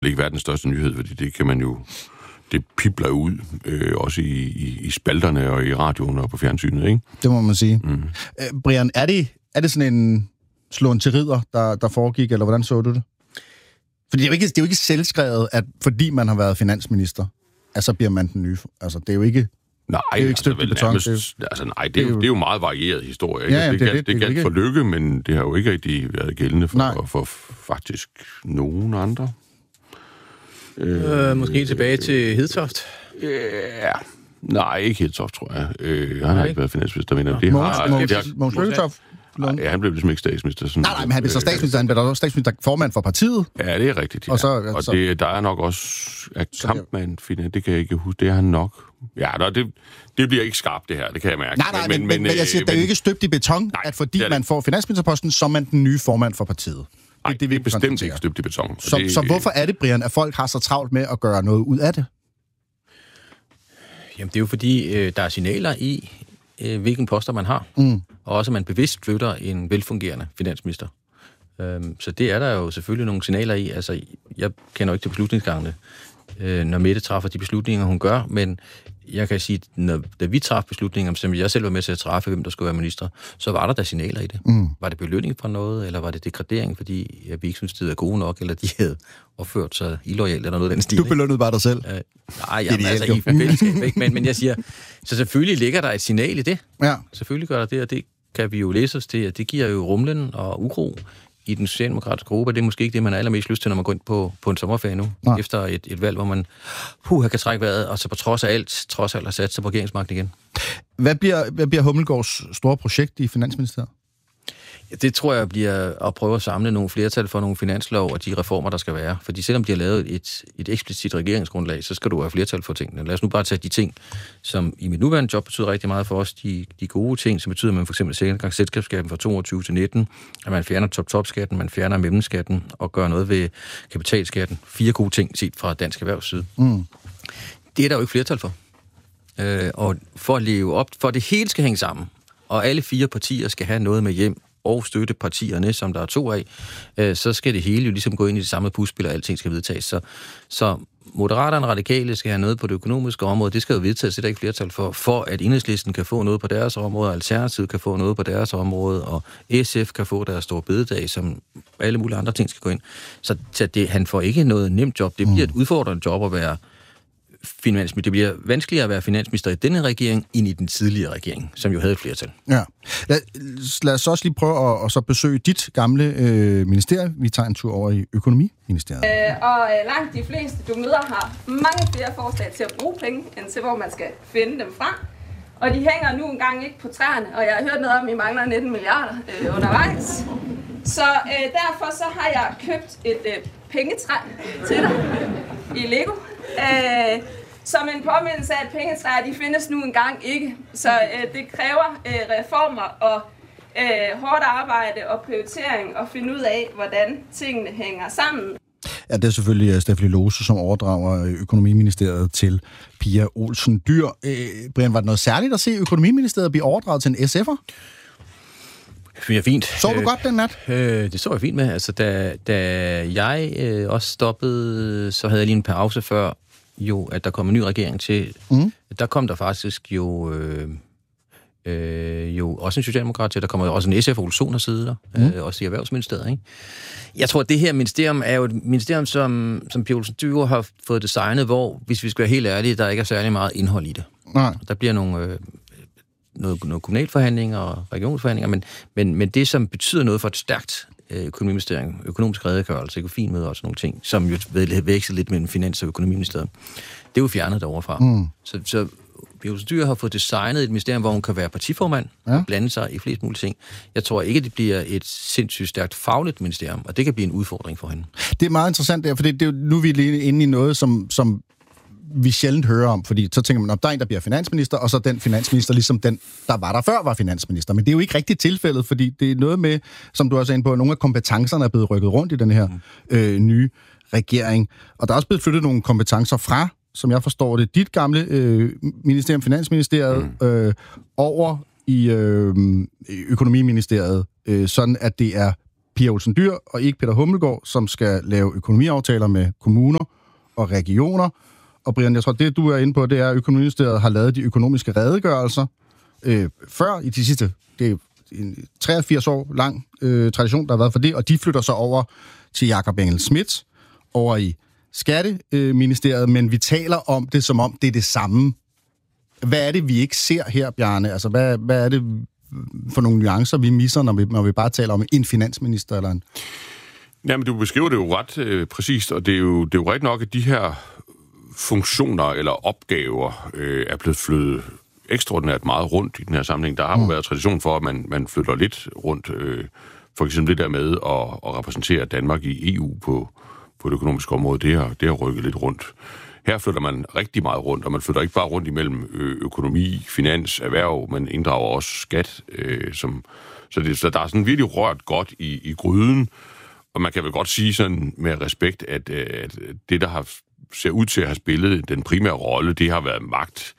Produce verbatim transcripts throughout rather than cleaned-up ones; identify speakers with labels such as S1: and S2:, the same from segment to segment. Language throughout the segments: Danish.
S1: ikke verdens største nyhed, fordi det kan man jo... Det pibler ud, øh, også i, i, i spalterne og i radioen og på fjernsynet, ikke?
S2: Det må man sige.
S1: Mm.
S2: Øh, Brian, er det, er det sådan en slåen til ridder, der, der foregik, eller hvordan så du det? Fordi det er jo ikke, det er jo ikke selvskrevet, at fordi man har været finansminister, at så bliver man den nye. Altså, det er jo ikke...
S1: Nej,
S2: det er jo ikke støbt
S1: altså,
S2: i beton.
S1: Nærmest,
S2: det er jo,
S1: altså, nej, det er, jo, det er jo meget varieret historie. Ikke?
S2: Ja, ja,
S1: det,
S2: det,
S1: det,
S2: det,
S1: det, det galt
S2: det,
S1: for Lykke, men det har jo ikke rigtig været gældende for, for, for faktisk nogen andre.
S3: Øh, måske tilbage til Hedtoft?
S1: Ja, nej, ikke Hedtoft, tror jeg. Øh, han har ikke været finansminister, men det har...
S2: Mogens Lykketoft?
S1: Ja, han blev ligesom ikke statsminister. Sådan,
S2: nej, nej, men han blev så statsminister. Han blev også statsminister formand for partiet.
S1: Ja, det er rigtigt. Ja.
S2: Og, så,
S1: og
S2: så,
S1: det, der er nok også... At Kampmann, det kan jeg ikke huske, det er han nok. Ja, der, det, det bliver ikke skarpt, det her, det kan jeg mærke.
S2: Nej, nej, men, men, men, men jeg siger, men, det er jo ikke støbt i beton, nej, at fordi man får finansministerposten, så er man den nye formand for partiet.
S1: Nej, det, det, det er bestemt ikke støbt i beton.
S2: Så,
S1: det,
S2: så hvorfor er det, Brian, at folk har så travlt med at gøre noget ud af det?
S3: Jamen, det er jo fordi, øh, der er signaler i, øh, hvilken poster man har.
S2: Mm.
S3: Og også, at man bevidst flytter en velfungerende finansminister. Øhm, så det er der jo selvfølgelig nogle signaler i. Altså, jeg kender jo ikke til beslutningsgangene, øh, når Mette træffer de beslutninger, hun gør, men jeg kan sige, når, da vi træffede beslutninger, som jeg selv var med til at træffe, hvem der skulle være minister, så var der der signaler i det. Mm. Var det belønning for noget, eller var det degradering, fordi ja, vi ikke synes, det var gode nok, eller de havde opført sig illoyalt, eller noget af den stil.
S2: Du belønnede bare dig selv.
S3: Øh, nej, jamen, altså i fællesskab, ikke? Men, men jeg siger, så selvfølgelig ligger der et signal i det.
S2: Ja.
S3: Selvfølgelig gør der det, og det kan vi jo læse os til, at det giver jo rumlen og uro i den socialdemokratiske gruppe. Det er måske ikke det, man har allermest lyst til, når man går ind på, på en sommerferie nu. Nej. Efter et, et valg, hvor man puh, kan trække vejret, og så på trods af alt, trods af alt har sat sig på regeringsmagten igen.
S2: Hvad bliver, hvad bliver Hummelgaards store projekt i Finansministeriet?
S3: Ja, det tror jeg bliver at prøve at samle nogle flertal for nogle finanslov og de reformer, der skal være. Fordi selvom de har lavet et, et eksplicit regeringsgrundlag, så skal du have flertal for tingene. Lad os nu bare tage de ting, som i mit nuværende job betyder rigtig meget for os. De, de gode ting, som betyder, at man for eksempel sænker gang selskabsskatten fra toogtyve til nitten, at man fjerner top-top-skatten, man fjerner mellemskatten og gør noget ved kapitalskatten. Fire gode ting set fra dansk erhvervsside. Mm. Det er der jo ikke flertal for. Øh, og for at leve op, for at det hele skal hænge sammen, og alle fire partier skal have noget med hjem, og støtte partierne, som der er to af, øh, så skal det hele jo ligesom gå ind i det samme puslespil, og alting skal vedtages. Så, så Moderaterne og Radikale skal have noget på det økonomiske område, det skal jo vedtages, det er der ikke flertal for, for at Enhedslisten kan få noget på deres område, og Alternativet kan få noget på deres område, og S F kan få deres store bededag, som alle mulige andre ting skal gå ind. Så, så det, han får ikke noget nemt job. Det bliver et udfordrende job at være finansminister. Det bliver vanskeligere at være finansminister i denne regering, end i den tidligere regering, som jo havde et flertal.
S2: Ja. Lad, lad os også lige prøve at, at så besøge dit gamle øh, ministerie. Vi tager en tur over i økonomiministeriet.
S4: Øh, og langt de fleste, du møder, har mange flere forslag til at bruge penge, end til hvor man skal finde dem fra. Og de hænger nu engang ikke på træerne, og jeg har hørt noget om, at I mangler nitten milliarder øh, undervejs. Så øh, derfor så har jeg købt et øh, pengetræ til dig i Lego. Øh, som en påmindelse af, at pengetræer, de findes nu engang ikke. Så øh, det kræver øh, reformer og øh, hårdt arbejde og prioritering og finde ud af, hvordan tingene hænger sammen.
S2: Ja, det er selvfølgelig Stephanie Lose, som overdrager Økonomiministeriet til Pia Olsen Dyhr. Øh, Brian, var det noget særligt at se Økonomiministeriet blive overdraget til en S F'er?
S3: Det er fint.
S2: Så du øh, godt den nat?
S3: Øh, det så jeg fint med. Altså, da, da jeg øh, også stoppede, så havde jeg lige en pause før, jo, at der kom en ny regering til. Mm. Der kom der faktisk jo, øh, øh, jo også en socialdemokrat til. Der kommer også en S F Olsen og sidder der, mm. øh, også i Erhvervsministeriet. Ikke? Jeg tror, at det her ministerium er jo et ministerium, som, som Pia Olsen Dyhr har fået designet, hvor, hvis vi skal være helt ærlige, der ikke er særlig meget indhold i det. Nej. Der bliver nogle... Øh, Noget, noget kommunalforhandlinger og regionsforhandlinger, men, men, men det, som betyder noget for et stærkt øh, økonomiministerium, økonomisk redegørelse, økofin med og sådan nogle ting, som jo veksler lidt mellem finans- og økonomiministeriet, det er jo fjernet derovre fra. Mm. Så, så Pia Olsen Dyhr har fået designet et ministerium, hvor hun kan være partiformand ja. og blande sig i flest mulige ting. Jeg tror ikke, det bliver et sindssygt stærkt fagligt ministerium, og det kan blive en udfordring for hende. Det
S2: er meget interessant der, for det, det er jo, nu er vi lige inde i noget, som... som vi sjældent hører om, fordi så tænker man, om der er en, der bliver finansminister, og så den finansminister, ligesom den, der var der før, var finansminister. Men det er jo ikke rigtigt tilfældet, fordi det er noget med, som du også er inde på, at nogle af kompetencerne er blevet rykket rundt i den her øh, nye regering. Og der er også blevet flyttet nogle kompetencer fra, som jeg forstår det, dit gamle øh, ministerium, Finansministeriet, mm. øh, over i øh, Økonomiministeriet, øh, sådan at det er Pia Olsen Dyhr og ikke Peter Hummelgaard, som skal lave økonomiaftaler med kommuner og regioner. Og Brian, jeg tror, det du er inde på, det er, at Økonomiministeriet har lavet de økonomiske redegørelser øh, før i de sidste, det er en treogfirs år lang øh, tradition, der har været for det, og de flytter sig over til Jakob Engel-Schmidt over i Skatteministeriet, men vi taler om det, som om det er det samme. Hvad er det, vi ikke ser her, Bjarne? Altså, hvad, hvad er det for nogle nuancer, vi misser, når vi, når vi bare taler om en finansminister eller en...
S1: Jamen, du beskriver det jo ret øh, præcist, og det er jo, det er jo rigtigt nok, at de her funktioner eller opgaver øh, er blevet flyttet ekstraordinært meget rundt i den her sammenhæng. Der har jo mm. været tradition for, at man, man flytter lidt rundt. Øh, for eksempel det der med at, at repræsentere Danmark i E U på, på det økonomiske område, det har, det har rykket lidt rundt. Her flytter man rigtig meget rundt, og man flytter ikke bare rundt imellem økonomi, finans, erhverv, men inddrager også skat. Øh, som, så, det, så der er sådan virkelig rørt godt i, i gryden, og man kan vel godt sige sådan med respekt, at, at det, der har, ser ud til at have spillet den primære rolle, det har været magt,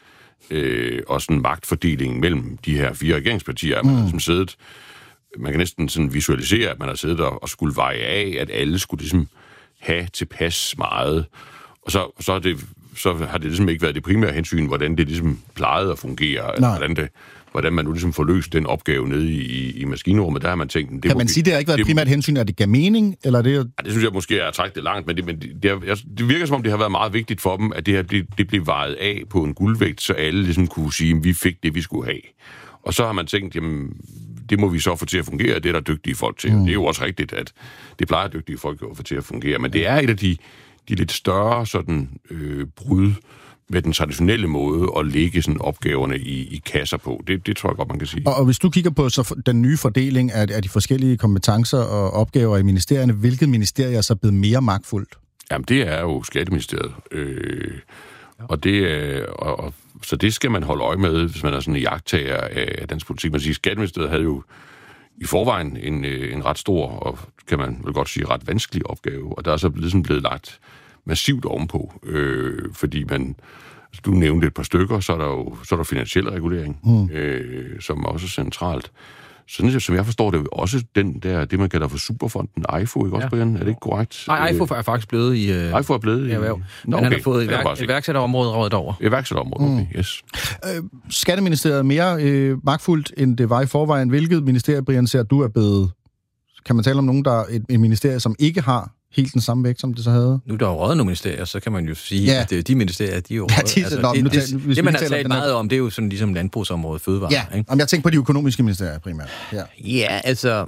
S1: øh, og sådan magtfordelingen mellem de her fire regeringspartier, man mm. har som siddet. Man kan næsten sådan visualisere, at man har siddet og, og skulle veje af, at alle skulle ligesom have tilpas meget. Og så, så, det, så har det ligesom ikke været det primære hensyn, hvordan det ligesom plejede at fungere, eller hvordan, det, hvordan man nu ligesom får løst den opgave nede i, i maskinrummet. Der har man tænkt... Det
S2: kan man
S1: vi,
S2: sige, det har ikke været det primært hensyn, at det gav mening, eller det...
S1: Ja, det synes jeg måske er at trække det langt, men, det, men det, det, det virker som om, det har været meget vigtigt for dem, at det her det, det blev vejet af på en guldvægt, så alle ligesom kunne sige, at vi fik det, vi skulle have. Og så har man tænkt, jamen, det må vi så få til at fungere, det er der dygtige folk til. Mm. Det er jo også rigtigt, at det plejer dygtige folk at få til at fungere, men det er et af de... de lidt større sådan, øh, brud med den traditionelle måde at lægge sådan, opgaverne i, i kasser på. Det, det tror jeg godt, man kan sige.
S2: Og, og hvis du kigger på så den nye fordeling af, af de forskellige kompetencer og opgaver i ministerierne, hvilket ministerie er så blevet mere magtfuldt?
S1: Jamen, det er jo Skatteministeriet. Øh, og det er, og, og, så det skal man holde øje med, hvis man er sådan en jagttager af, af dansk politik. Man siger, Skatteministeriet havde jo i forvejen en, en ret stor, og kan man vel godt sige, ret vanskelig opgave, og der er så ligesom blevet lagt massivt ovenpå, øh, fordi man, altså du nævnte et par stykker, så er der jo så er der finansiel regulering, mm. øh, som er også centralt. Sådan som jeg forstår det, også den der, det man kalder for Superfonden, E I F O, ikke også, ja. Brian? Er det ikke korrekt?
S3: Nej, E I F O er faktisk blevet i... Øh,
S1: E I F O er blevet i...
S3: erhverv. Men okay. Han har fået et iværksætterområde rådet over.
S1: Iværksætterområde, okay, mm. yes.
S2: Øh, Skatteministeriet er mere øh, magtfuldt, end det var i forvejen. Hvilket ministerie, Brian, ser du er blevet... Kan man tale om nogen, der er et, et ministerie, som ikke har helt den samme vægt, som det så havde?
S3: Nu der er jo røget nogle ministerier, så kan man jo sige, ja. at de ministerier, de er jo
S2: ja, de, altså, nå,
S3: det,
S2: det,
S3: det, det, det, man har talt meget om, det er jo sådan ligesom landbrugsområdet, fødevare.
S2: Ja, ikke? Jamen, jeg tænker på de økonomiske ministerier primært. Ja,
S3: ja altså...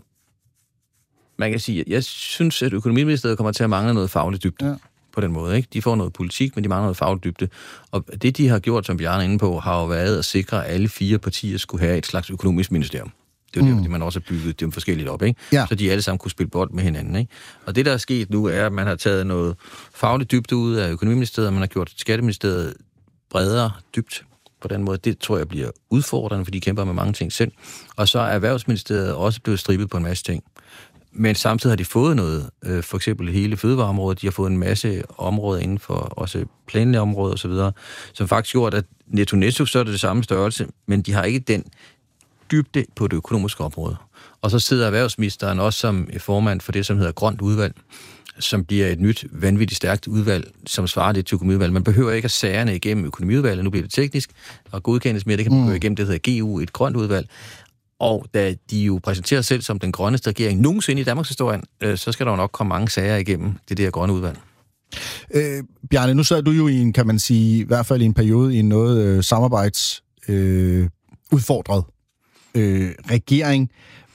S3: Man kan sige, jeg synes, at økonomiministeriet kommer til at mangle noget fagligt dybde. Ja. På den måde, ikke? De får noget politik, men de mangler noget fagligt dybde. Og det, de har gjort, som Bjarne er inde på, har jo været at sikre, at alle fire partier skulle have et slags økonomisk ministerium. Det er jo mm. det, man også har bygget dem forskelligt op, ikke? Ja. Så de alle sammen kunne spille bold med hinanden, ikke? Og det, der er sket nu, er, at man har taget noget fagligt dybde ud af økonomiministeriet, og man har gjort Skatteministeriet bredere dybt på den måde. Det tror jeg bliver udfordrende, for de kæmper med mange ting selv. Og så er Erhvervsministeriet også blevet strippet på en masse ting. Men samtidig har de fået noget, øh, for eksempel hele fødevareområdet, de har fået en masse områder inden for også planlægge områder og så videre, som faktisk gjort, at netto-netto så er det det samme størrelse, men de har ikke den dybde på det økonomiske område. Og så sidder erhvervsministeren også som formand for det, som hedder Grønt Udvalg, som bliver et nyt, vanvittigt stærkt udvalg, som svarer det til økonomiudvalget. Man behøver ikke at sagerne igennem økonomiudvalget, nu bliver det teknisk, og godkendes mere, det kan man gå igennem, det hedder G U, et grønt udvalg. Og da de jo præsenterer sig selv som den grønneste regering nogensinde i Danmarks historie, øh, så skal der jo nok komme mange sager igennem det der grønne udvalg.
S2: Øh, Bjarne, nu sad du jo i en, kan man sige, i hvert fald i en periode i en noget øh, samarbejds øh, udfordret øh, regering.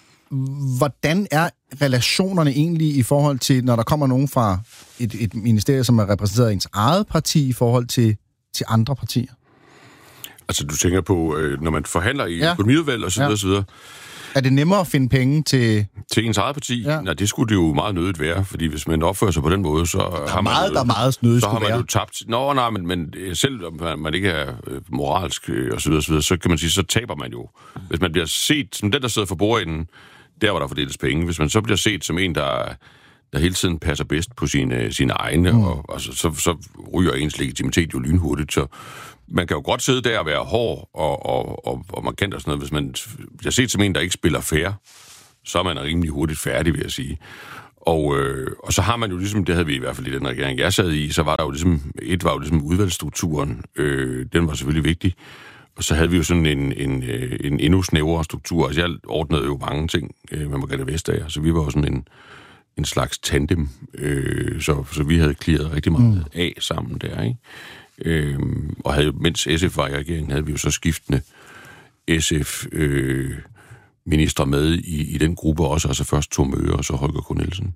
S2: Hvordan er relationerne egentlig i forhold til, når der kommer nogen fra et, et ministerie, som er repræsenteret af ens eget parti, i forhold til, til andre partier?
S1: Altså, du tænker på, øh, når man forhandler i ja. økonomiudvalg og så videre, ja. så videre.
S2: Er det nemmere at finde penge til...
S1: Til ens eget parti? Ja. Nej, det skulle det jo meget nødigt være, fordi hvis man opfører sig på den måde, så
S2: der
S1: har man...
S2: Meget,
S1: jo,
S2: der meget nødigt
S1: så har man
S2: være.
S1: jo tabt... Nå, nej, men, men selv om man, man ikke er øh, moralsk øh, og så videre, så videre, så kan man sige, så taber man jo. Hvis man bliver set som den, der sidder for bordenden, der hvor der fordeles penge, hvis man så bliver set som en, der... der hele tiden passer bedst på sine, sine egne, mm. og, og så, så, så ryger ens legitimitet jo lynhurtigt. Så man kan jo godt sidde der og være hård og, og, og, og markant og sådan noget. Hvis man bliver set som en, der ikke spiller fair, så er man rimelig hurtigt færdig, vil jeg sige. Og, øh, og så har man jo ligesom, det havde vi i hvert fald i den regering, jeg sad i, så var der jo ligesom, et var jo ligesom udvalgsstrukturen, øh, den var selvfølgelig vigtig, og så havde vi jo sådan en, en, en endnu snævrere struktur. Altså jeg ordnede jo mange ting øh, med Margrethe Vestager, så vi var jo sådan en, en slags tandem, øh, så, så vi havde clearet rigtig meget mm. af sammen der, ikke? Øh, og havde, mens S F var i regeringen, havde vi jo så skiftende S F øh, ministre med i, i den gruppe også, altså først Tom Møge og så Holger K. Nielsen.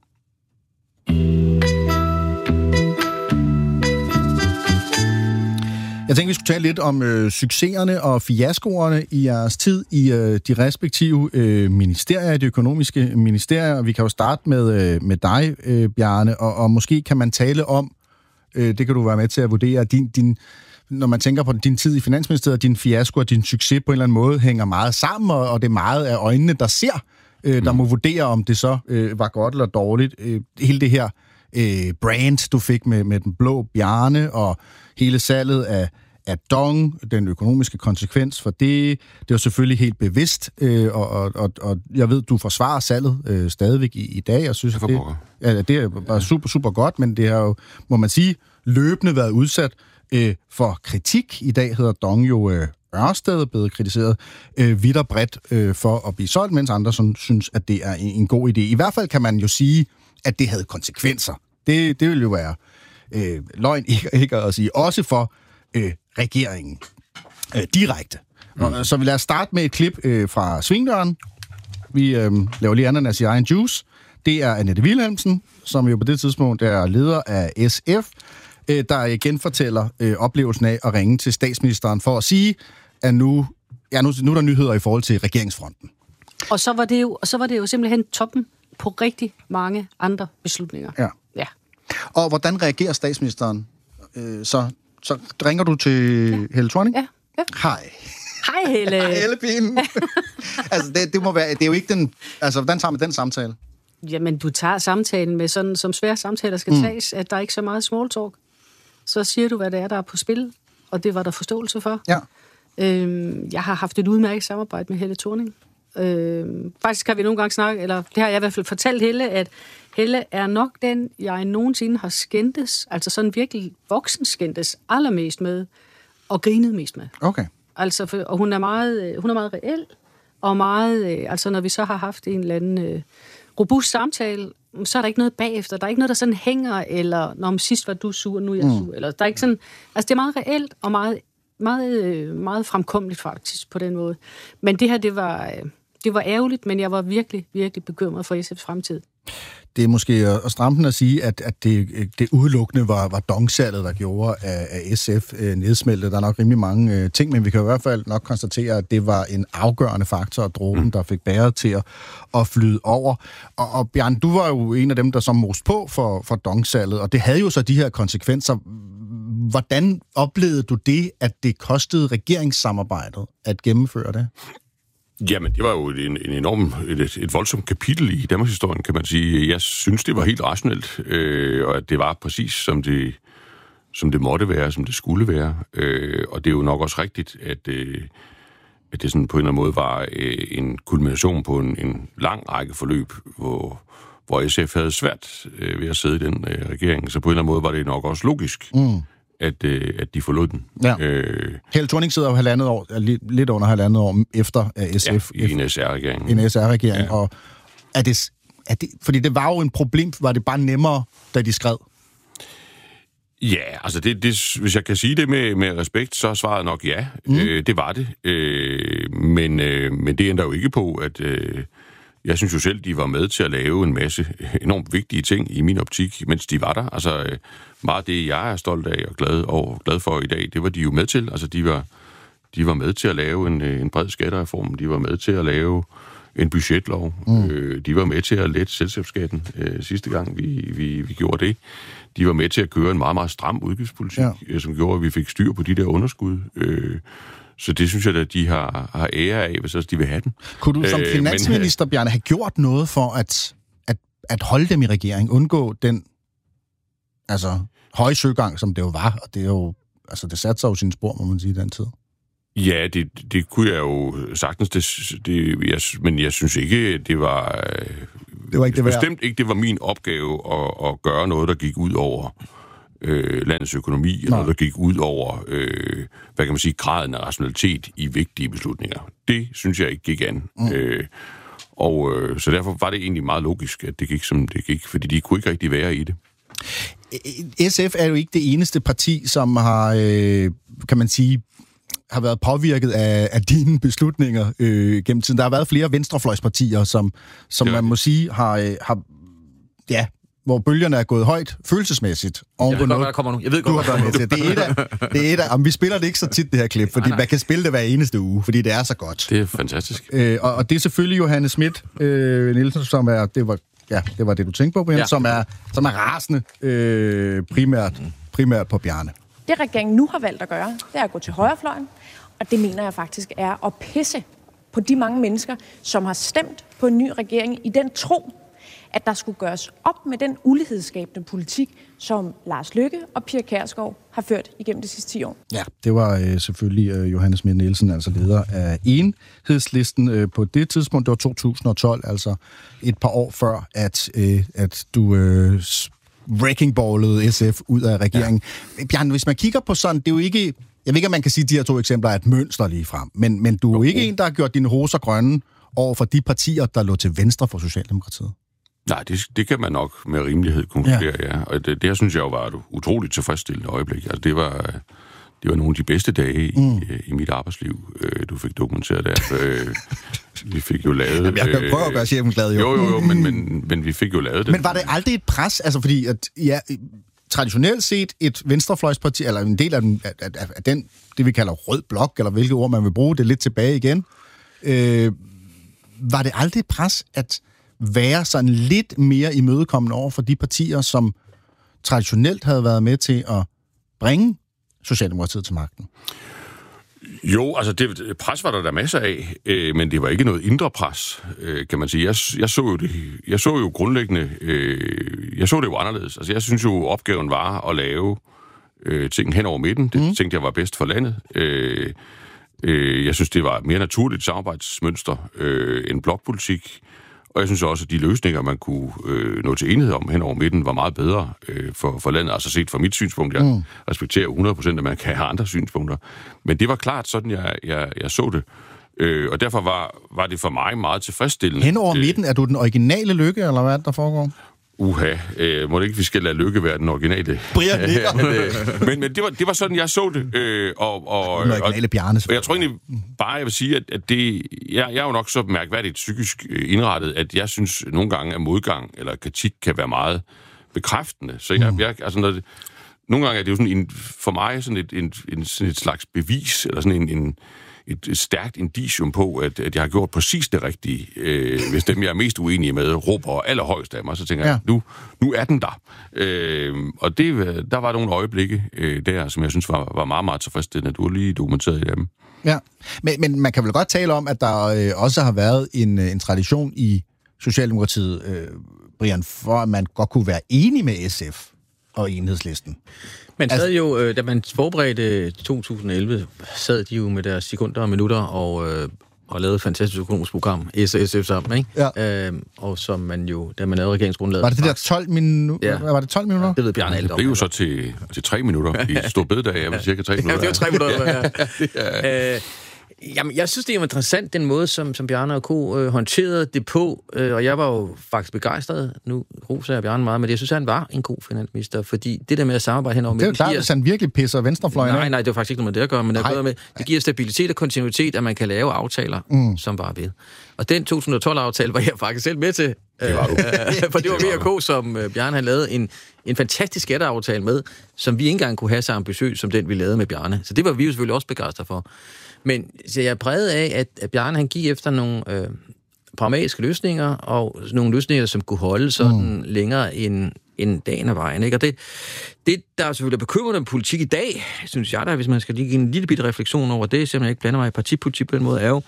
S2: Jeg tænkte, vi skulle tale lidt om øh, succeserne og fiaskoerne i jeres tid i øh, de respektive øh, ministerier, de økonomiske ministerier. Vi kan jo starte med, øh, med dig, øh, Bjarne, og, og måske kan man tale om, øh, det kan du være med til at vurdere, din, din, når man tænker på din tid i Finansministeriet, din fiasko og din succes på en eller anden måde hænger meget sammen, og, og det er meget af øjnene, der ser, øh, der må vurdere, om det så øh, var godt eller dårligt. Øh, hele det her øh, brand, du fik med, med den blå Bjarne, og hele salget af, af Dong, den økonomiske konsekvens for det, det var selvfølgelig helt bevidst, øh, og, og, og, og jeg ved, du forsvarer salget øh, stadigvæk i, i dag. Jeg synes,
S1: det,
S2: det, ja, det er bare super, super godt, men det har jo, må man sige, løbende været udsat øh, for kritik. I dag hedder Dong jo øh, Ørsted, blevet kritiseret øh, vidt og bredt øh, for at blive solgt, mens andre sådan, synes, at det er en, en god idé. I hvert fald kan man jo sige, at det havde konsekvenser. Det, det vil jo være øh, løgn ikke, ikke at sige. Også for øh, regeringen. Øh, direkte. Mm. Og, så vi lader starte med et klip øh, fra Svingdøren. Vi øh, laver lige ananas i egen juice. Det er Annette Wilhelmsen, som jo på det tidspunkt er leder af S F, øh, der igen fortæller øh, oplevelsen af at ringe til statsministeren for at sige, at nu, ja, nu, nu er der nyheder i forhold til regeringsfronten.
S5: Og så var det jo, og så var det jo simpelthen toppen på rigtig mange andre beslutninger.
S2: Ja.
S5: Ja.
S2: Og hvordan reagerer statsministeren? Øh, så, så ringer du til ja. Helle Thorning?
S5: Ja. ja.
S2: Hej.
S5: Hej, Helle.
S2: Hej, Hellepinen. altså, det, det må være, det er jo ikke den, altså, hvordan tager man den samtale?
S5: Jamen, du tager samtalen med sådan, som svære samtaler skal mm. tages, at der er ikke så meget small talk. Så siger du, hvad det er, der er på spil, og det var der forståelse for.
S2: Ja.
S5: Øhm, jeg har haft et udmærket samarbejde med Helle Thorning. Øhm, faktisk har vi nogle gange snakket, eller det har jeg i hvert fald fortalt Helle, at Helle er nok den, jeg nogensinde har skændtes, altså sådan virkelig voksen skændtes allermest med, og grinet mest med.
S2: Okay.
S5: Altså, for, og hun er meget, hun er meget reel, og meget, altså når vi så har haft en eller anden øh, robust samtale, så er der ikke noget bagefter. Der er ikke noget, der sådan hænger, eller når om sidst var du sur, nu er jeg sur. Mm. Eller, der er ikke sådan, altså det er meget reelt, og meget, meget, meget fremkommeligt faktisk på den måde. Men det her, det var, det var ærgerligt, men jeg var virkelig, virkelig bekymret for S F's fremtid.
S2: Det er måske at stramme den at sige, at, at det, det udelukkende var, var dongsalget, der gjorde af, af S F øh, nedsmeltet. Der er nok rimelig mange øh, ting, men vi kan i hvert fald nok konstatere, at det var en afgørende faktor, dråben, der fik bæret til at, at flyde over. Og, og Bjarne, du var jo en af dem, der som most på for, for dongsalget, og det havde jo så de her konsekvenser. Hvordan oplevede du det, at det kostede regeringssamarbejdet at gennemføre det?
S1: Jamen, det var jo en, en enorm, et, et voldsomt kapitel i Danmarks historien, kan man sige. Jeg synes, det var helt rationelt, øh, og at det var præcis, som det, som det måtte være, som det skulle være. Øh, og det er jo nok også rigtigt, at, øh, at det sådan på en eller anden måde var øh, en kulmination på en, en lang række forløb, hvor, hvor S F havde svært øh, ved at sidde i den øh, regering. Så på en eller anden måde var det nok også logisk, mm. at, øh, at de forlod den.
S2: Ja. Øh, Helle Thorning sidder jo halvandet år, lidt under halvandet år efter S F.
S1: Ja, i en S R-regering.
S2: En S R-regering. Ja. Og er det, er det, fordi det var jo en problem, var det bare nemmere, da de skred?
S1: Ja, altså det, det, hvis jeg kan sige det med, med respekt, så er svaret nok ja. Mm. Øh, det var det. Øh, men, øh, men det ændrer jo ikke på, at øh, jeg synes jo selv, de var med til at lave en masse enormt vigtige ting i min optik, mens de var der. Altså øh, meget det, jeg er stolt af og glad, og glad for i dag, det var de jo med til. Altså de var, de var med til at lave en, en bred skattereform, de var med til at lave en budgetlov, mm. øh, de var med til at lette selskabsskatten øh, sidste gang, vi, vi, vi gjorde det. De var med til at køre en meget, meget stram udgiftspolitik, ja. øh, som gjorde, at vi fik styr på de der underskud. Øh, så det synes jeg, at de har, har ære af, hvis også de vil have den.
S2: Kunne du som øh, finansminister, men, Bjarne, have gjort noget for at, at, at holde dem i regering, undgå den altså, høje søgang, som det jo var, og det er jo, altså det satte sig jo sine spor, må man sige, i den tid?
S1: Ja, det, det kunne jeg jo sagtens, det, det, jeg, men jeg synes ikke, det var...
S2: Det var ikke det værd.
S1: Bestemt ikke, det var min opgave at, at gøre noget, der gik ud over øh, landets økonomi, eller noget, der gik ud over, øh, hvad kan man sige, graden af rationalitet i vigtige beslutninger. Det synes jeg ikke gik an. Mm. Øh, og øh, så derfor var det egentlig meget logisk, at det gik, som det gik, fordi de kunne ikke rigtig være i det.
S2: S F er jo ikke det eneste parti, som har, øh, kan man sige, har været påvirket af, af dine beslutninger øh, gennem tiden. Der har været flere venstrefløjspartier, som, som man må sige har, øh, har, ja, hvor bølgerne er gået højt følelsesmæssigt.
S3: Jeg ved godt, hvad der kommer nu. Jeg ved godt,
S2: hvad der kommer nu. Det er et af, det er et af, om vi spiller det ikke så tit, det her klip, fordi nej, nej. man kan spille det hver eneste uge, fordi det er så godt.
S1: Det er fantastisk.
S2: Øh, og, og det er selvfølgelig Johanne Schmidt øh, Nielsen, som er, det var, ja, det var det, du tænkte på, Brian, ja. som, er, som er rasende øh, primært, primært på Bjarne.
S6: Det regeringen nu har valgt at gøre, det er at gå til højrefløjen, og det mener jeg faktisk er at pisse på de mange mennesker, som har stemt på en ny regering i den tro, at der skulle gøres op med den ulighedsskabende politik, som Lars Løkke og Pia Kjærsgaard har ført igennem de sidste ti år.
S2: Ja, det var øh, selvfølgelig øh, Johanne Schmidt Nielsen, altså leder af Enhedslisten øh, på det tidspunkt. Det var to tusind og tolv, altså et par år før, at, øh, at du øh, wrecking ballede S F ud af regeringen. Ja. Bjarne, hvis man kigger på sådan, det er jo ikke... Jeg ved ikke, om man kan sige, at de her to eksempler er et mønster lige frem, men, men du er jo ikke en, der har gjort dine hoser grønne over for de partier, der lå til venstre for Socialdemokratiet.
S1: Nej, det, det kan man nok med rimelighed konkludere, ja. ja. Og det, det her synes jeg jo var et utroligt tilfredsstillende øjeblik. Altså, det var, det var nogle af de bedste dage i, mm. i mit arbejdsliv, du fik dokumenteret der. Vi fik jo lavet...
S2: Jamen, jeg kan prøve at gøre chefen glad, jo.
S1: Jo, jo, jo, men, men, men vi fik jo lavet det.
S2: Men var det aldrig et pres? Altså, fordi at, ja, traditionelt set et venstrefløjsparti, eller en del af den, af, af, af den, det vi kalder rød blok, eller hvilke ord man vil bruge, det lidt tilbage igen. Øh, var det aldrig et pres at være sådan lidt mere imødekommende over for de partier, som traditionelt havde været med til at bringe Socialdemokratiet til magten?
S1: Jo, altså det pres var der der masser af, øh, men det var ikke noget indre pres, øh, kan man sige. Jeg, jeg så jo det, jeg så jo grundlæggende, øh, jeg så det jo anderledes. Altså jeg synes jo opgaven var at lave øh, ting hen over midten. Det mm. tænkte jeg var bedst for landet. Øh, øh, jeg synes det var mere naturligt samarbejdsmønster øh, end blokpolitik. Og jeg synes også, at de løsninger, man kunne øh, nå til enighed om hen over midten, var meget bedre øh, for, for landet. Altså set fra mit synspunkt, jeg mm. respekterer hundrede procent, at man kan have andre synspunkter. Men det var klart sådan, jeg, jeg, jeg så det. Øh, og derfor var, var det for mig meget tilfredsstillende.
S2: Hen over midten, er du den originale Lykke, eller hvad der foregår?
S1: Uha, øh, må det ikke, vi skal lade Lykke være den originale?
S2: Brian
S1: men, øh, men, men det var, det var sådan, jeg så det. Øh, og, og,
S2: den originale Bjarne.
S1: Og jeg tror egentlig bare, jeg vil sige, at, at det, jeg, jeg er jo nok så mærkværdigt psykisk indrettet, at jeg synes nogle gange, at modgang eller kritik kan være meget bekræftende. Så jeg, mm. jeg altså når det, nogle gange er det jo sådan en, for mig sådan et, en, en, sådan et slags bevis, eller sådan en... en et stærkt indicium på, at, at jeg har gjort præcis det rigtige. Øh, hvis dem, jeg er mest uenige med, råber allerhøjst af mig, så tænker ja. jeg, nu, nu er den der. Øh, og det, der var nogle øjeblikke øh, der, som jeg synes var, var meget, meget tilfredsstillende. Du har lige dokumenteret i dem.
S2: Ja, men, men man kan vel godt tale om, at der øh, også har været en, en tradition i Socialdemokratiet, øh, Brian, for at man godt kunne være enig med S F og Enhedslisten.
S3: Man sad jo, øh, da man forberedte to tusind og elleve, sad de jo med deres sekunder og minutter og, øh, og lavede et fantastisk økonomisk program, S og S F sammen, ikke? Ja. Øh, og som man jo, da man lavede regeringsgrundlaget...
S2: Var det det der tolv minutter? Ja. Var det tolv minutter? Ja,
S3: det ved Bjarne alt om.
S1: Det blev jo så til, til tre minutter. I stod bededag, jeg var cirka tre minutter.
S3: Ja, det var tre minutter. ja. øh, Jamen, jeg synes, det er interessant, den måde, som, som Bjarne og Co. Øh, håndterede det på, øh, og jeg var jo faktisk begejstret. Nu roser jeg Bjarne meget, men jeg synes, han var en god finansminister, fordi det der med at samarbejde henover...
S2: Det er jo klart, giver... hvis han virkelig pisser venstrefløjen.
S3: Nej, nej, det er faktisk ikke noget med det at gøre, men det, er med, det giver stabilitet og kontinuitet, at man kan lave aftaler, mm. som var ved. Og den to tusind og tolv-aftale var jeg faktisk selv med til,
S1: det var du.
S3: for det var V og K, som Bjarne havde lavet en, en fantastisk skatteaftale med, som vi ikke engang kunne have så ambitiøs, som den vi lavede med Bjarne. Så det var vi jo selvfølgelig også begejstret for. Men så jeg er præget af, at, at Bjarne han gik efter nogle øh, pragmatiske løsninger, og nogle løsninger, som kunne holde sådan mm. længere end, end dagen af vejen. Ikke? Og det, det, der er selvfølgelig bekymrende med politik i dag, synes jeg da, hvis man skal lige give en lille bitte refleksion over det, selvom jeg ikke blander mig i partipolitik på den måde, er jo,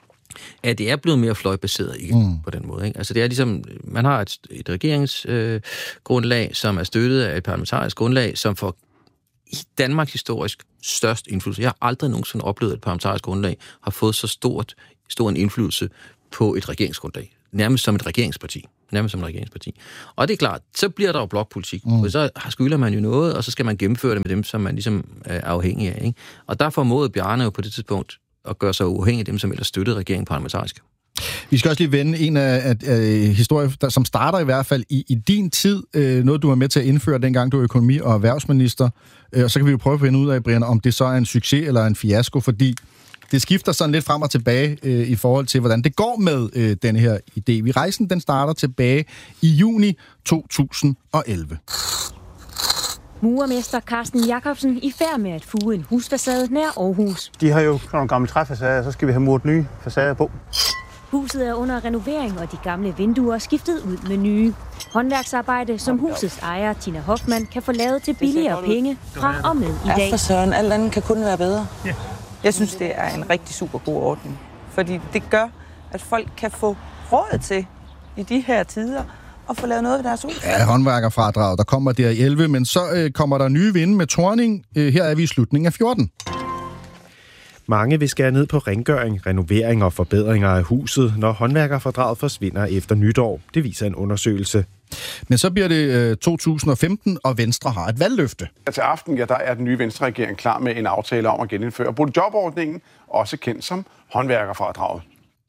S3: at det er blevet mere fløjbaseret ikke? Mm. på den måde. Ikke? Altså det er ligesom, man har et, et regeringsgrundlag, øh, som er støttet af et parlamentarisk grundlag, som får i Danmarks historisk størst indflydelse. Jeg har aldrig nogensinde oplevet, at et parlamentarisk grundlag har fået så stort, stor en indflydelse på et regeringsgrundlag. Nærmest som et regeringsparti. Nærmest som et regeringsparti. Og det er klart, så bliver der jo blokpolitik. Mm. Og så skylder man jo noget, og så skal man gennemføre det med dem, som man ligesom er afhængig af. Ikke? Og der formåede Bjarne jo på det tidspunkt at gøre sig uafhængig af dem, som ellers støttede regeringen parlamentarisk.
S2: Vi skal også lige vende en af, af, af historier, der, som starter i hvert fald i, i din tid. Øh, noget, du var med til at indføre, dengang du var økonomi- og erhvervsminister. Øh, og så kan vi jo prøve at finde ud af, Brian, om det så er en succes eller en fiasko, fordi det skifter sådan lidt frem og tilbage øh, i forhold til, hvordan det går med øh, denne her idé. Vi rejsen, den starter tilbage i juni to tusind og elleve.
S7: Murermester Carsten Jacobsen i færd med at fuge en husfacade nær Aarhus.
S8: De har jo nogle gamle træfacader, så skal vi have muret nye facader på.
S7: Huset er under renovering, og de gamle vinduer er skiftet ud med nye. Håndværksarbejde, som husets ejer, Tina Hoffmann, kan få lavet til billigere penge fra og med i dag.
S9: Ja, for søren. Alt andet kan kun være bedre. Ja. Jeg synes, det er en rigtig super god ordning. Fordi det gør, at folk kan få råd til i de her tider at få lavet noget ved deres hus.
S2: Ja, håndværkerfradrag, der kommer der i elleve, men så øh, kommer der nye vinde med Thorning. Øh, her er vi i slutningen af fjorten.
S10: Mange vil skære ned på rengøring, renovering og forbedringer af huset, når håndværkerfradraget forsvinder efter nytår. Det viser en undersøgelse.
S2: Men så bliver det øh, to tusind og femten, og Venstre har et valgløfte.
S11: Til aften, ja, der er den nye Venstre-regering klar med en aftale om at genindføre boligjobordningen, også kendt som håndværkerfradraget.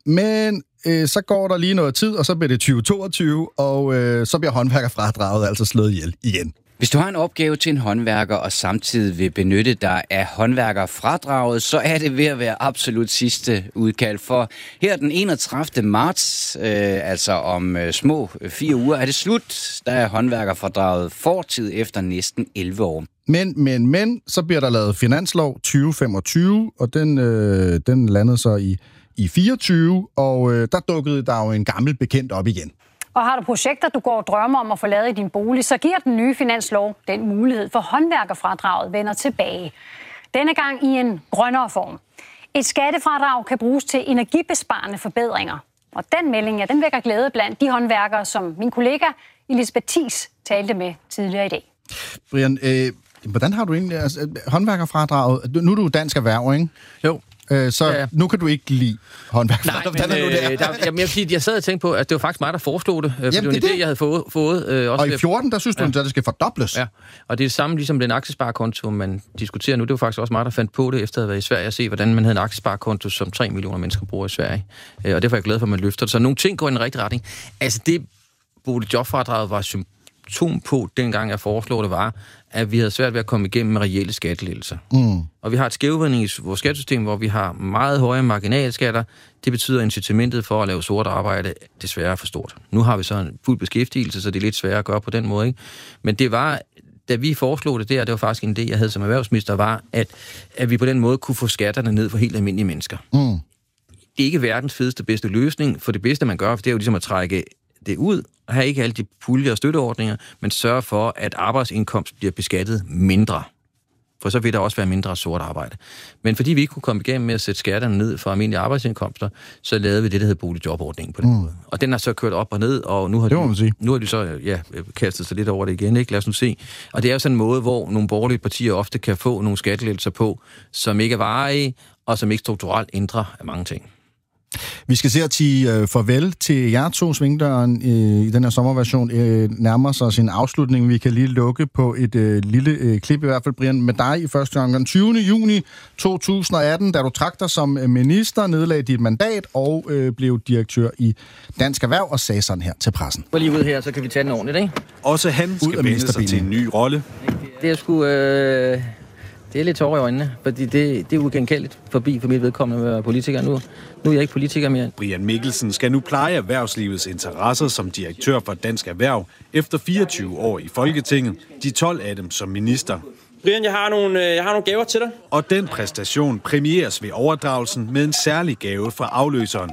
S2: Men øh, så går der lige noget tid, og så bliver det tyve toogtyve, og øh, så bliver håndværkerfradraget altså slået ihjel igen.
S12: Hvis du har en opgave til en håndværker og samtidig vil benytte dig af håndværkerfradraget, så er det ved at være absolut sidste udkald. For her den enogtredivte marts, øh, altså om øh, små fire uger, er det slut. Der er håndværkerfradraget fortid efter næsten elleve år.
S2: Men, men, men, så bliver der lavet finanslov tyve femogtyve, og den, øh, den landede så i, i fireogtyve, og øh, der dukkede der jo en gammel bekendt op igen.
S13: Og har du projekter, du går og drømmer om at få lavet i din bolig, så giver den nye finanslov den mulighed for håndværkerfradraget vender tilbage. Denne gang i en grønnere form. Et skattefradrag kan bruges til energibesparende forbedringer. Og den melding, ja, den vækker glæde blandt de håndværkere, som min kollega Elisabeth Thies talte med tidligere i dag.
S2: Brian, øh, hvordan har du egentlig altså, håndværkerfradraget? Nu er du dansk erhverv, ikke?
S3: Jo.
S2: Så ja, ja. Nu kan du ikke lide håndværkerfradraget.
S3: Nej, men, øh, der, jamen, jeg, jeg sad og tænkte på, at det var faktisk mig, der foreslog det. For jamen, det var en idé, jeg havde fået. fået øh, også
S2: og i fjorten, der synes du, ja. at det skal fordobles.
S3: Ja, og det er det samme ligesom den aktiesparekonto, man diskuterer nu. Det var faktisk også mig, der fandt på det, efter at have været i Sverige og se, hvordan man havde en aktiesparekonto, som tre millioner mennesker bruger i Sverige. Og derfor er jeg glad for, at man løfter det. Så nogle ting går i den rigtige retning. Altså det boligjobfradraget var symptom på, dengang jeg foreslog det, var, at vi havde svært ved at komme igennem med reelle skattelettelser. Mm. Og vi har et skævvridning i vores skattesystem, hvor vi har meget høje marginalskatter. Det betyder, at incitamentet for at lave sort arbejde desværre er for stort. Nu har vi så en fuld beskæftigelse, så det er lidt sværere at gøre på den måde, ikke? Men det var, da vi foreslog det der, det var faktisk en idé, jeg havde som erhvervsminister, var, at, at vi på den måde kunne få skatterne ned for helt almindelige mennesker. Mm. Det er ikke verdens fedeste, bedste løsning, for det bedste, man gør, det er jo ligesom at trække det ud, og have ikke alle de puljer og støtteordninger, men sørge for, at arbejdsindkomst bliver beskattet mindre. For så vil der også være mindre sort arbejde. Men fordi vi ikke kunne komme igennem med at sætte skatterne ned for almindelige arbejdsindkomster, så lavede vi det, der hedder boligjobordningen på den mm. måde. Og den har så kørt op og ned, og nu har, de, nu har de så ja, kastet sig lidt over det igen. Ikke? Lad os nu se. Og det er jo sådan en måde, hvor nogle borgerlige partier ofte kan få nogle skattelettelser på, som ikke er varige, og som ikke strukturelt ændrer af mange ting.
S2: Vi skal se at sige uh, farvel til jer to. Svingdøren uh, i den her sommerversion uh, nærmer sig sin afslutning. Vi kan lige lukke på et uh, lille uh, klip, i hvert fald, Brian, med dig i første omgang. tyvende juni to tusind og atten, da du trak dig som minister, nedlagde dit mandat og uh, blev direktør i Dansk Erhverv og sagde sådan her til pressen.
S3: Gå lige ud her, så kan vi tage den ordentligt, ikke?
S10: Også han skal vende sig til en ny rolle.
S3: Det er sgu... Øh Det er lidt tårer i øjnene, fordi det, det er uigenkendeligt forbi for mit vedkommende at være politiker nu. Nu er jeg ikke politiker mere.
S10: Brian Mikkelsen skal nu pleje erhvervslivets interesser som direktør for Dansk Erhverv efter fireogtyve år i Folketinget, de tolv af dem som minister.
S14: Brian, jeg har nogle, jeg har nogle gaver til dig.
S10: Og den præstation præmieres ved overdragelsen med en særlig gave fra afløseren.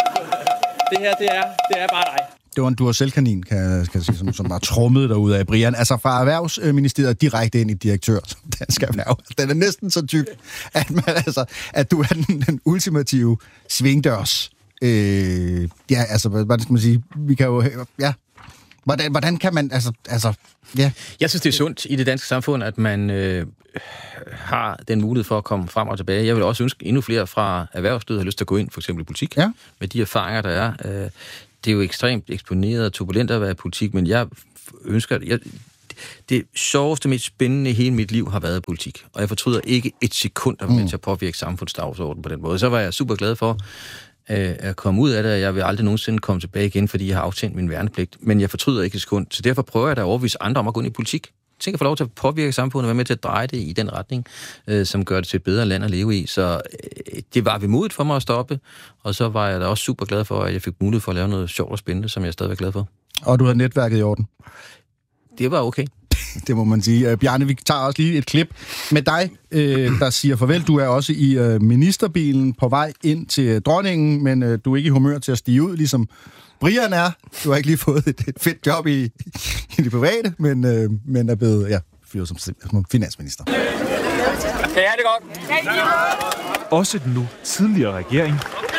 S14: Det her, det er, det er bare dig.
S2: Det var en Duracell-kanin, kan jeg, kan jeg sige, som, som var trummet derude af Brian. Altså fra Erhvervsministeriet direkte ind i direktør som Dansk Erhverv. Den er næsten så tyk, at, man, altså, at du er den, den ultimative svingdørs. Øh, ja, altså, hvad skal man sige? Vi kan jo... Ja. Hvordan, hvordan kan man... Altså, altså, ja.
S3: Jeg synes, det er sundt i det danske samfund, at man øh, har den mulighed for at komme frem og tilbage. Jeg vil også ønske endnu flere fra erhvervslivet har lyst til at gå ind, for eksempel i politik,
S2: ja.
S3: med de erfaringer, der er. Øh, det er jo ekstremt eksponeret og turbulent at være i politik, men jeg ønsker... Jeg, det sjoveste, mest spændende i hele mit liv har været politik, og jeg fortryder ikke et sekund at være med til at påvirke samfundsdagsordenen på den måde. Så var jeg super glad for øh, at komme ud af det, og jeg vil aldrig nogensinde komme tilbage igen, fordi jeg har aftjent min værnepligt. Men jeg fortryder ikke et sekund, så derfor prøver jeg da at overbevise andre om at gå ind i politik. Tænk at få lov til at påvirke samfundet og være med til at dreje det i den retning, øh, som gør det til et bedre land at leve i. Så øh, det var vemodigt for mig at stoppe, og så var jeg da også super glad for, at jeg fik mulighed for at lave noget sjovt og spændende, som jeg stadig er glad for.
S2: Og du havde netværket i orden?
S3: Det var okay.
S2: Det må man sige. Bjarne, vi tager også lige et klip med dig, øh, der siger farvel. Du er også i øh, ministerbilen på vej ind til dronningen, men øh, du er ikke i humør til at stige ud, ligesom Brian er. Du har ikke lige fået et, et fedt job i, i det private, men, øh, men er blevet ja, fyret som, som finansminister.
S14: Kan jeg det godt?
S15: Også den nu tidligere regering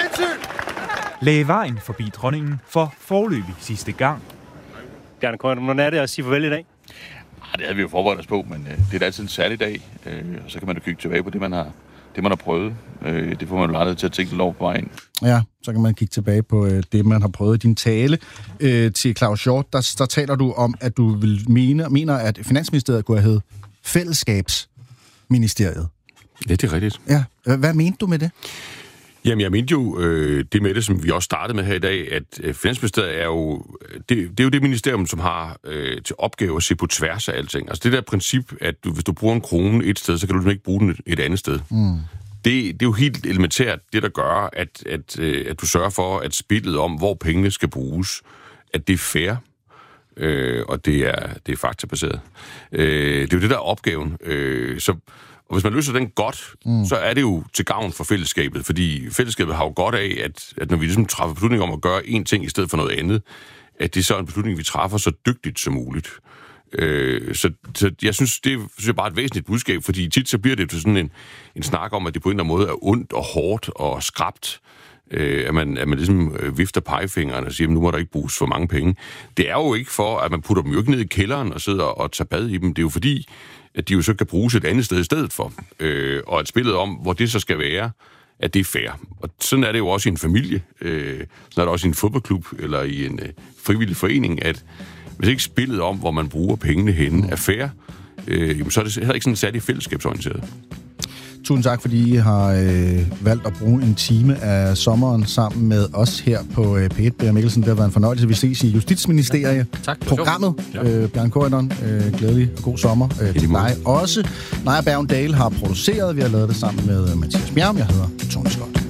S15: lagde vejen forbi dronningen for foreløbig sidste gang.
S8: Bjarne Corydon, hvordan er det at sige farvel i dag?
S16: Ah, det havde vi jo forberedt os på, men øh, det er da altid en særlig dag, øh, og så kan man jo kigge tilbage på det, man har, det, man har prøvet. Øh, det får man jo lejlighed til at tænke lidt over på vejen.
S2: Ja, så kan man kigge tilbage på øh, det, man har prøvet i din tale øh, til Claus Hjort. Der, der taler du om, at du vil mene, mener, at Finansministeriet kunne have heddet Fællesskabsministeriet.
S1: Ja, det er rigtigt.
S2: Ja, hvad mente du med det?
S1: Jamen, jeg mente jo øh, det med det, som vi også startede med her i dag, at øh, Finansministeriet er jo det, det er jo det ministerium, som har øh, til opgave at se på tværs af alting. Altså det der princip, at du, hvis du bruger en krone et sted, så kan du ikke bruge den et andet sted. Mm. Det, det er jo helt elementært, det der gør, at, at, øh, at du sørger for, at spillet om, hvor pengene skal bruges, at det er fair, øh, og det er, det er faktabaseret. Øh, det er jo det, der er opgaven. Øh, så Og hvis man løser den godt, mm. så er det jo til gavn for fællesskabet, fordi fællesskabet har jo godt af, at, at når vi ligesom træffer beslutninger om at gøre én ting i stedet for noget andet, at det er så en beslutning, vi træffer så dygtigt som muligt. Øh, så, så jeg synes, det synes jeg bare er et væsentligt budskab, fordi tit så bliver det til sådan en, en snak om, at det på en eller anden måde er ondt og hårdt og skrapt, øh, at, man, at man ligesom vifter pegefingeren og siger, at nu må der ikke bruges for mange penge. Det er jo ikke for, at man putter dem jo ikke ned i kælderen og sidder og tager bad i dem. Det er jo fordi, at de jo så kan bruges et andet sted i stedet for. Øh, og et spillet om, hvor det så skal være, at det er fair. Og sådan er det jo også i en familie, øh, sådan er det også i en fodboldklub eller i en øh, frivillig forening, at hvis ikke spillet om, hvor man bruger pengene henne, er fair, øh, så er det heller ikke sådan særlig fællesskabsorienteret.
S2: Tusind tak, fordi I har øh, valgt at bruge en time af sommeren sammen med os her på øh, P et. Brian Mikkelsen, det har været en fornøjelse. Vi ses i Justitsministeriet.
S3: Tak.
S2: Programmet. Ja. Øh, Bjarne Corydon, øh, glædelig og god sommer øh, til dig også. Naja Bergen Dale har produceret. Vi har lavet det sammen med Mathias Bjerg. Jeg hedder Tony Scott.